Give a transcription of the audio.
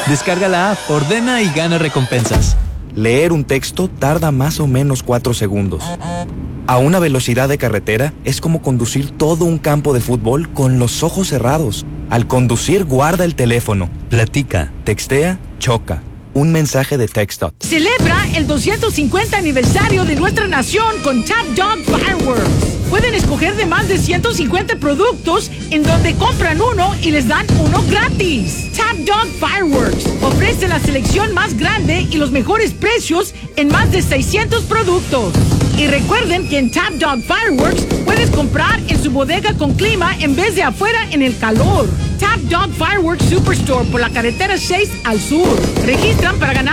Descarga la app, ordena y gana recompensas. Leer un texto tarda más o menos 4 segundos. A una velocidad de carretera es como conducir todo un campo de fútbol con los ojos cerrados. Al conducir, guarda el teléfono, platica, textea, choca. Un mensaje de TxDOT. Celebra el 250 aniversario de nuestra nación con Top Dog Fireworks. Pueden escoger de más de 150 productos en donde compran uno y les dan uno gratis. Top Dog Fireworks ofrece la selección más grande y los mejores precios en más de 600 productos. Y recuerden que en Top Dog Fireworks puedes comprar en su bodega con clima en vez de afuera en el calor. Top Dog Fireworks Superstore por la carretera 6 al sur. Registran para ganar